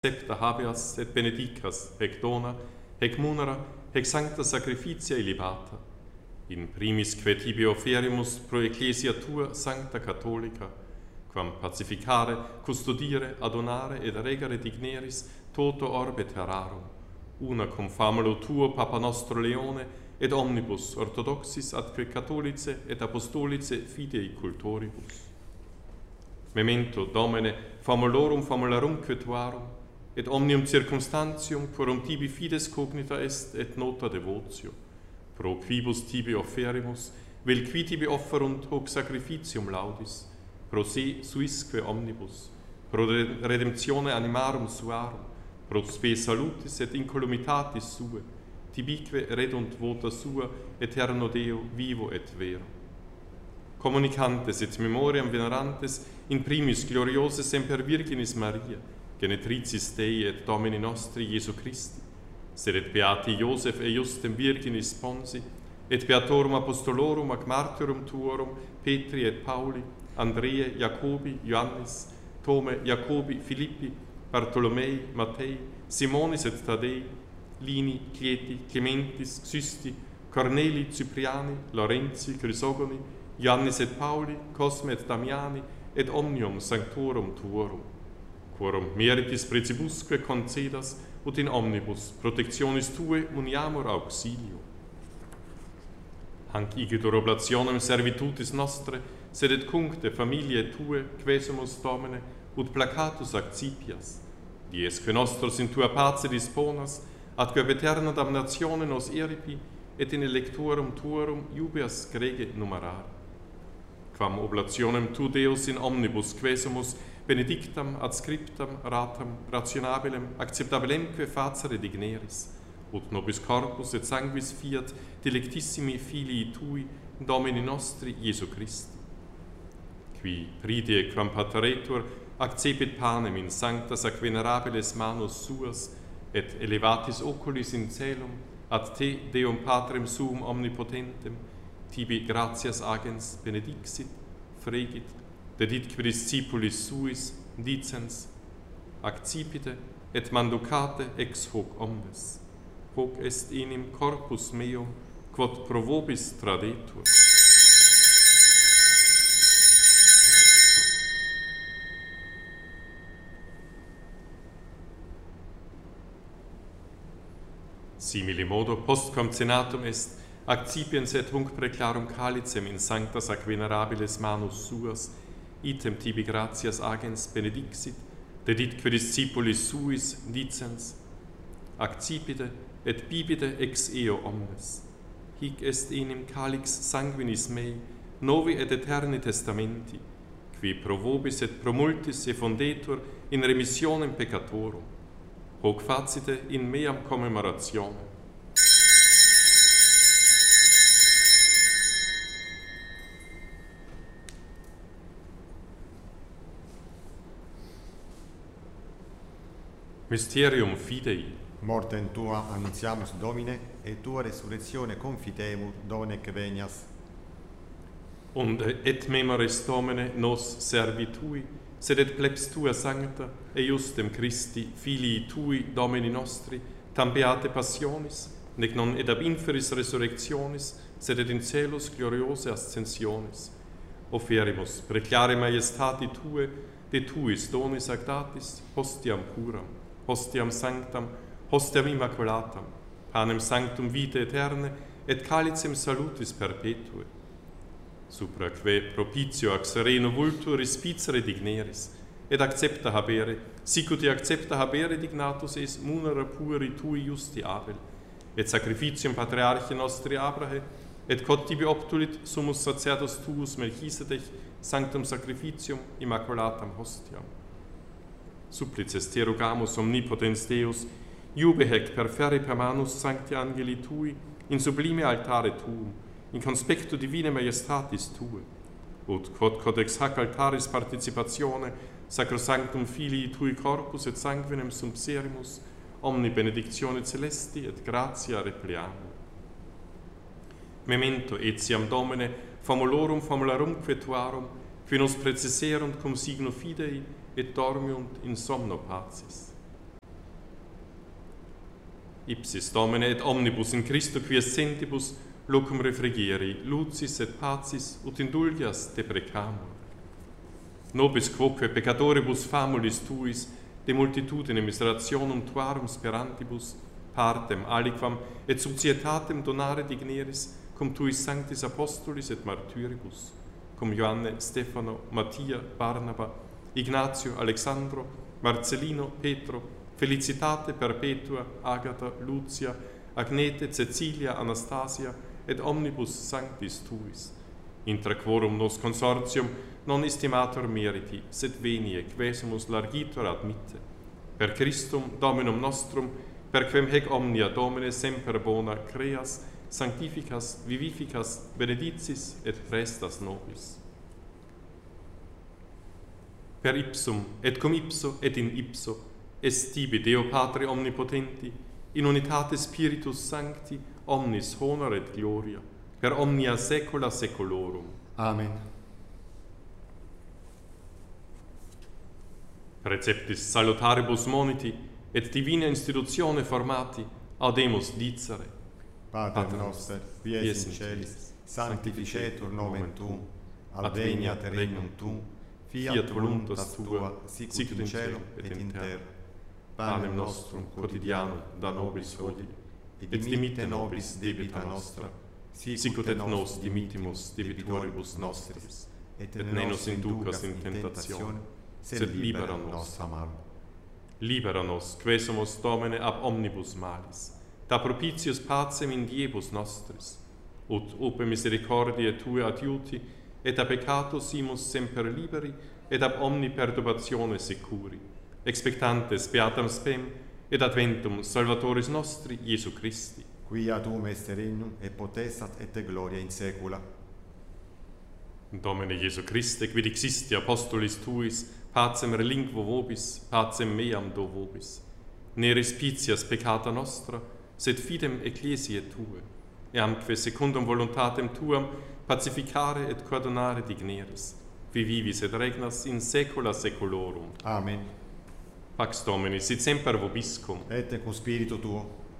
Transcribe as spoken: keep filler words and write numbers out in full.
Septa habeas et benedicas, hec dona, hec munera, hec sancta sacrificia illibata, in primis que tibi offerimus pro ecclesia tua sancta catholica, quam pacificare, custodire, adonare et regare digneris toto orbe terrarum, una cum famulo tuo Papa nostro Leone, et omnibus orthodoxis atque catholice et apostolice fidei cultoribus. Memento Domine famulorum famularumque tuarum, et omnium circumstantium quorum tibi fides cognita est et nota devotio, pro quibus tibi offerimus, vel qui tibi offerunt hoc sacrificium laudis, pro se suisque omnibus, pro redemptione animarum suarum, pro spe salutis et incolumitatis sue, tibique redunt vota sua, eterno Deo vivo et vero. Communicantes et memoriam venerantes in primis gloriose semper Virginis Maria, genetricis Dei et Domini nostri Iesu Christi, sed et beati Iosef et Justem Virginis Sponsi, et beatorum apostolorum ac martyrum tuorum, Petri et Pauli, Andreae, Jacobi, Ioannis, Tome, Jacobi, Filippi, Bartolomei, Mattei, Simonis et Tadei, Lini, Cleti, Clementis, Xusti, Corneli, Cypriani, Lorenzi, Chrysogoni, Ioannis et Pauli, Cosme et Damiani, et omnium sanctorum tuorum, quorum meritis precibusque concedas, ut in omnibus protectionis tue uniamur auxilio. Hanc igitur oblationem servitutis nostre, sed et cuncte familiae tue, quesumus Domine, ut placatus accipias, diesque nostros in tua pace disponas, atque eterna damnatione nos eripi, et in electorum tuorum iubeas grege numerare. Quam oblationem tu Deus in omnibus quesumus benedictam, adscriptam, ratam, rationabilem, acceptabilemque facere digneris, ut nobis corpus et sanguis fiat delectissimi filii tui, Domini nostri Iesu Christi. Qui pridie quam pateretur accepit panem in sanctas ac venerabiles manus suas, et elevatis oculis in celum, ad te, Deum Patrem suum omnipotentem, tibi gratias agens benedixit, fregit, deditque discipulis suis, dicens, accipite et manducate ex hoc omnes, hoc est enim corpus meum, quod pro vobis tradetur. Simili modo, postquam cenatum est, accipiens et hunc preclarum calicem in sanctas ac venerabiles manus suas, item tibi gratias agens benedixit, deditque discipulis suis, dicens, accipite et bibite ex eo omnes. Hic est enim calix sanguinis mei, novi et eterni testamenti, qui pro vobis et pro multis effundetur in remissionem peccatorum. Hoc facite in meam commemorationem. Mysterium Fidei. Mortem tua annuntiamus, Domine, et tua resurrectione confitemur, donec venias. Und et memoris Domine nos servi tui, sed et plebs tua sancta, e justem Christi, filii tui, Domini nostri, tam beate passionis, nec non et ab inferis resurrectionis, sed et in celus gloriose ascensionis. Offerimus, preclare majestati tue, de tuis donis agdatis, hostiam puram, hostiam sanctam, hostiam immaculatam, panem sanctum vitae aeterne, et calicem salutis perpetue. Supra que propitio ac sereno vultur respicere digneris, et accepta habere, sicut accepta habere dignatus es munera puri tui justi Abel, et sacrificium patriarchi nostri Abrahe, et quod tibi obtulit sumus sacerdos tuus Melchisedech, sanctum sacrificium immaculatam hostiam. Supplices te rogamus omnipotens Deus, iube hec per ferri per manus sancti angeli tui, in sublime altare tuum, in conspectu divine majestatis tue, ut quod codex hac altaris participatione, sacrosanctum filii tui corpus et sanguinem sumpserimus, omni benedictione celesti et gratia repliamur. Memento etiam Domine, famulorum famularumque tuarum, qui nos preciserunt cum signo fidei, et dormiunt in somno pacis. Ipsis Domine et omnibus in Christo quies sentibus locum refrigeri, lucis et pacis ut indulgias te precamur. Nobis quoque peccatoribus famulis tuis, de multitudine miserationum tuarum sperantibus, partem aliquam et societatem donare digneris, cum tuis sanctis apostolis et martyribus, cum Ioanne, Stefano, Mattia, Barnaba, Ignatio, Alexandro, Marcellino, Petro, Felicitate perpetua, Agata, Lucia, Agnete, Cecilia, Anastasia, et omnibus sanctis tuis, intra quorum nos consortium non estimator meriti, sed venie quesumus largitor ad mitte, per Christum Dominum nostrum, per quem hec omnia Domine semper bona creas, sanctificas, vivificas, benedicis et restas nobis. Per ipsum, et cum ipso, et in ipso, est tibi Deo Patre omnipotenti, in unitate Spiritus Sancti, omnis honor et gloria, per omnia saecula saeculorum. Amen. Preceptis salutaribus moniti, et divina institutione formati, audemus dicere. Pater noster, qui es in celis, sanctificetur nomen tuum, adveniat regnum tuum, fiat voluntas tua, sicut in cielo et in terra. Panem nostrum quotidianum da nobis hodie, et dimitte nobis debita nostra, sicut et nos dimittimus debitoribus nostris, et ne nos inducas in tentatione, sed libera nos a malo. Libera nos, quesumus Domine ab omnibus malis, da propitius pacem in diebus nostris, ut upe misericordiae Tue adiuti, et a peccatus simus semper liberi, et ab omni perturbatione securi, expectantes beatam spem, et adventum Salvatoris nostri, Iesu Christi. Quia tuum est regnum, et potestas et gloria in saecula. Domine Iesu Christe, quid existi apostolis Tuis, pacem relinquo vobis, pacem meam do vobis. Ne respicias peccata nostra, sed fidem ecclesiae Tue, eamque secundum voluntatem Tuam pacificare et coordonare digneris, qui vivis et regnas in saecula saeculorum. Amen. Pax Domini, sit semper vobiscum. Et cum spiritu tuo.